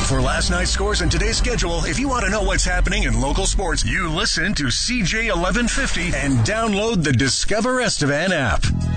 For last night's scores and today's schedule, if you want to know what's happening in local sports, you listen to CJ 1150 and download the Discover Estevan app.